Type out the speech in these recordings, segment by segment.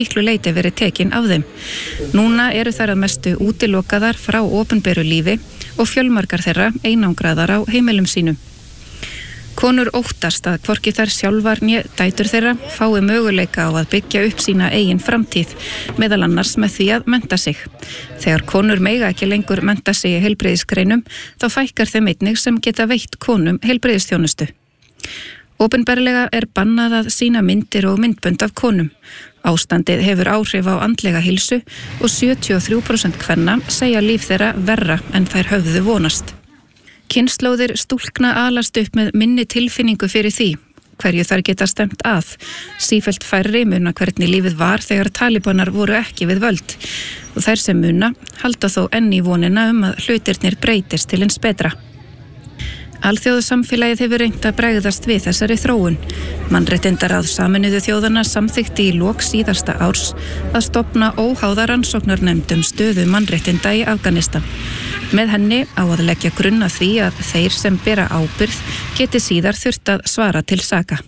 miklu leyti verið tekin af þeim. Núna eru þær að mestu útilokaðar frá opinberu lífi og fjölmargar þeirra einangraðar á heimilum sínum. Konur óttast að hvorki þær sjálfar né dætur þeirra fái möguleika á að byggja upp sína eigin framtíð, meðal annars með því að mennta sig. Þegar konur mega ekki lengur mennta sig í heilbrigðisgreinum, þá fækkar þeim einnig sem geta veitt konum heilbrigðisþjónustu. Opinberlega er bannað að sýna myndir og myndbönd af konum. Ástandið hefur áhrif á andlega heilsu og 73% kvenna segja líf þeirra verra en þær höfðu vonast. Kynslóðir stúlkna alast upp með minni tilfinningu fyrir því, hverju þær geta stemt að. Sífellt færri muna hvernig lífið var þegar talibanar voru ekki við völd. Og þær sem muna halda þó enn í vonina að hlutirnir breytist til hins betra. Alþjóðasamfélagið hefur reynt að bregðast við þessari þróun. Mannréttindaráð Sameinuðu þjóðanna samþykkti í lok síðasta árs að stofna óháða rannsóknarnefnd stöðu mannréttinda í Afganistan. Með henni á að leggja grunn að því að þeir sem bera ábyrgð geti síðar þurft að svara til saka.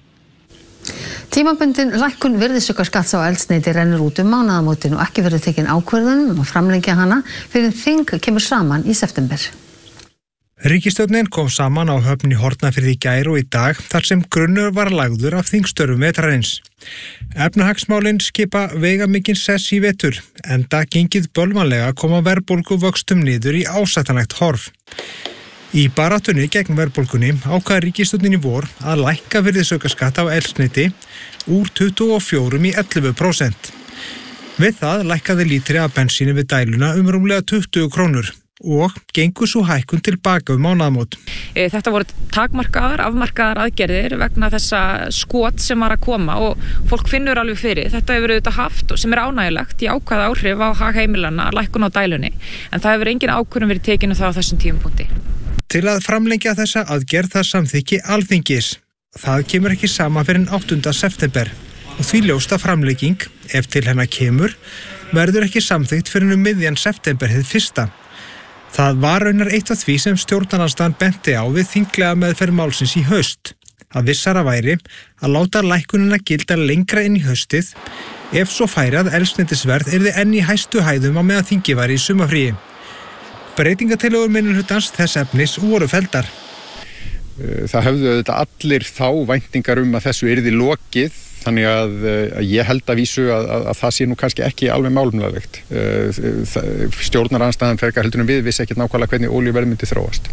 Tímabundin lækkun virðisaukaskatts á eldsneyti rennur út mánaðamótin og ekki verður tekin ákvörðun að framlengja hana fyrir þing kemur saman í september. Ríkisstjórnin kom saman á Höfn í Hornafirði í gær og í dag þar sem grunnur var lagður af þingstörfum vetrarins. Efnahagsmálin skipa veigamikinn sess í vetur, enda gengið bölvanlega að koma verðbólguvöxtum niður í ásættanlegt horf. Í baráttunni gegn verðbólgunni ákvað ríkisstjórnin í vor að lækka virðisaukaskatt á eldsneyti úr 24 í 11%. Við það lækkaði lítri af bensíni við dæluna rúmlega 20 krónur. Og gengur svo hækkun tilbaka mánaðamót. Þetta voru afmarkaðar aðgerðir vegna þessa skot sem var að koma og fólk finnur alveg fyrir. Þetta hefur auðvitað haft og sem ánægilegt í ákvæða áhrif á hag heimilanna, lækkun á dælunni. En það hefur engin ákvörðun verið tekinu það á þessum tímapunkti. Til að framlengja þessa aðgerð það samþykki Alþingis. Það kemur ekki saman fyrir 8. september og því ljóst að framlenging, ef til hennar kemur, verður ekki samþykkt fyrir miðjan september hið 1. Það var raunar eitt af því sem stjórnarandstaðan benti á við þinglega meðferð málsins í haust. Að vissara væri að láta lækkunina gilda lengra inn í haustið ef svo færi að eldsneytisverð yrði enn í hæstu hæðum á meðan þingið væri í sumarfríi. Breytingatillögur minnihlutans þess efnis voru felldar. Það höfðu auðvitað allir þá væntingar að þessu yrði lokið. Þannig að ég held að vísu að það sé nú kannski ekki alveg málumlegilegt. Stjórnarandstaðan frekar heldur við vissi ekki nákvæmlega hvernig olíuverð myndi þróast.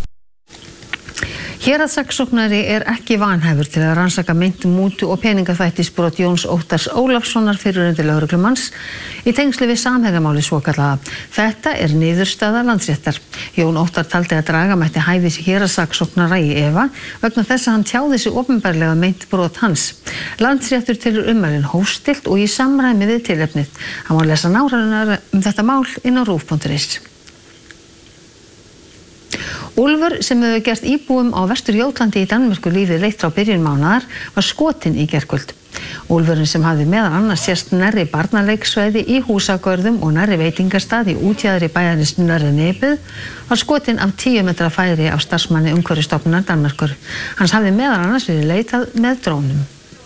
Héraðssaksóknari er ekki vanhæfur til að rannsaka meint mútu og peningaþvættisbrot Jóns Óttars Ólafssonar fyrrverandi lögreglumanns í tengsli við Samherjamáli svokallaða. Þetta er niðurstaða Landsréttar. Jón Óttar taldi að draga mætti hæfis héraðssaksóknara í efa vegna þess að hann tjáði sig opinberlega meint brot hans. Landsréttur telur ummælin hófstillt og í samræmi við tilefnið. Hann má lesa nánar þetta mál inn á rúv.is. Úlfur sem hefur gert íbúum á Vestur-Jótlandi í Danmörku lífið leitt frá byrjun mánaðar var skotinn í gærkvöld. Úlfurinn sem hafði meðal annars sést nærri barnaleiksvæði í húsagörðum og nærri veitingastað í útjaðri bæjarins nærri Nebið var skotinn af 10 metra færi af starfsmanni Umhverfisstofnunar Danmerkur. Hans hafði meðal annars verið leitað með drónum.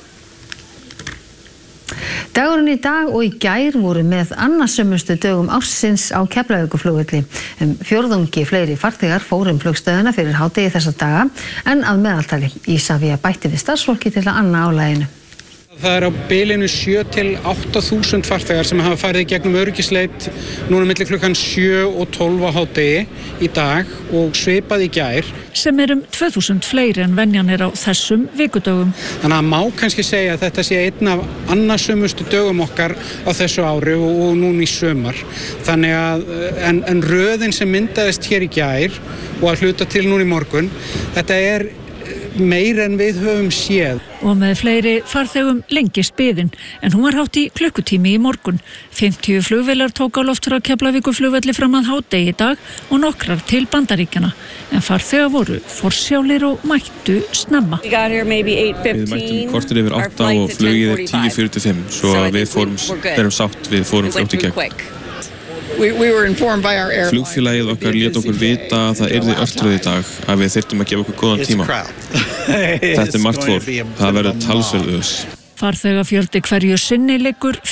Dagurinn í dag og í gær voru með annarsömustu dögum ársins á Keflavíkurflugvelli. Fjórðungi fleiri farþegar fóru flugstöðina fyrir hádegi þessa daga en að meðaltali. Isavia bætti við starfsfólki til að anna álaginu. Það er á bilinu 7 til 8.000 farþegar sem hafa farið gegnum öryggisleit núna milli klukkan 7 og 12 á hádegi í dag og svipað í gær. Sem 2.000 fleiri en venjan á þessum vikudögum. Þannig að má kannski segja að þetta sé einn af annarsömustu dögum okkar á þessu ári og núna í sumar. Þannig að en röðin sem myndaðist hér í gær og að hluta til núna í morgun, þetta er meir en við höfum séð. Og með fleiri farþegum lengist biðin, en hún var hátt í klukkutími í morgun. 50 flugvélar tók á loft frá Keflavíkurflugvelli fram að hádegi í dag og nokkrar til Bandaríkjanna. En farþegar voru forsjálir og mættu snemma. Við mættum kortir yfir 8 og flugið 10:45, svo við erum sátt við fórum fljótt í gegn. Flugfélagið okkar lét okkur vita að það yrði örtröð í dag, að við þyrftum að gefa okkur góðan tíma. Þetta margt fólk, það verður talsverðus. Farþegafjöldi hverju sinni liggur